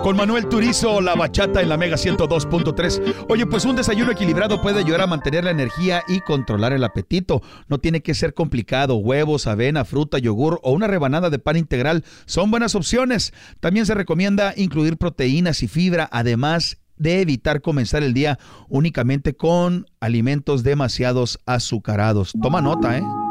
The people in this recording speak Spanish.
Con Manuel Turizo, la bachata en la Mega 102.3. Oye, pues un desayuno equilibrado puede ayudar a mantener la energía y controlar el apetito. No tiene que ser complicado. Huevos, avena, fruta, yogur o una rebanada de pan integral son buenas opciones. También se recomienda incluir proteínas y fibra, además de evitar comenzar el día únicamente con alimentos demasiados azucarados. Toma nota, ¿eh?